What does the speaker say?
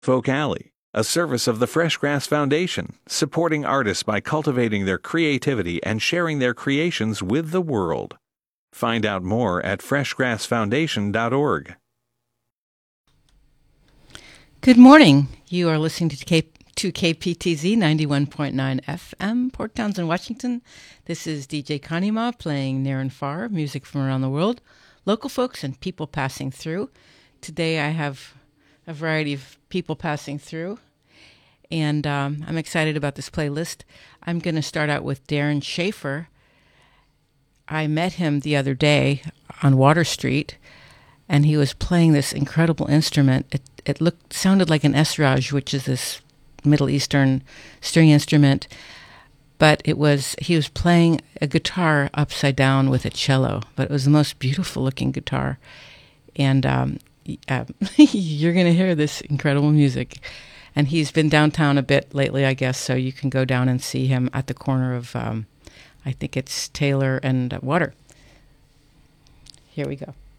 Folk Alley, a service of the Fresh Grass Foundation, supporting artists by cultivating their creativity and sharing their creations with the world. Find out more at freshgrassfoundation.org. Good morning. You are listening to KPTZ 91.9 FM, Port Townsend, Washington. This is DJ Kanima playing near and far, music from around the world, local folks and people passing through. Today I have a variety of people passing through, and I'm excited about this playlist. I'm going to start out with Darren Schaefer. I met him the other day on Water Street, and he was playing this incredible instrument. It sounded like an esraj, which is this Middle Eastern string instrument, but he was playing a guitar upside down with a cello, but it was the most beautiful looking guitar. And you're going to hear this incredible music. And he's been downtown a bit lately, I guess, so you can go down and see him at the corner of, I think it's Taylor and Water. Here we go.